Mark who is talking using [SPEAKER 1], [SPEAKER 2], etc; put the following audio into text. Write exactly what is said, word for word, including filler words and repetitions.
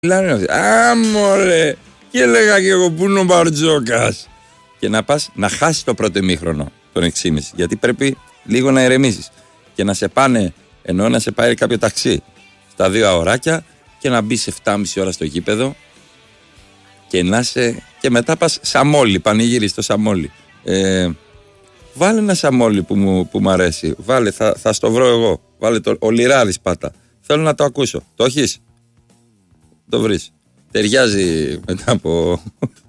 [SPEAKER 1] Λάνε, α, μωρέ, και έλεγα και εγώ που είναι ο Μπαρτζόκας. Και να πας να χάσεις το πρώτο ημίχρονο, τον έξι και μισή, γιατί πρέπει λίγο να ηρεμήσεις και να σε πάνε, ενώ να σε πάει κάποιο ταξί στα δύο αωράκια και να μπεις εφτά και μισή ώρα στο γήπεδο και να σε, και μετά πας σαμόλι, πανηγύρι στο σαμόλι. Ε, βάλε ένα σαμόλι που μου, που μου αρέσει, βάλε, θα, θα στο βρω εγώ, βάλε το, ο Λιράδης πάτα, θέλω να το ακούσω, το έχεις? Το βρεις. Ταιριάζει μετά από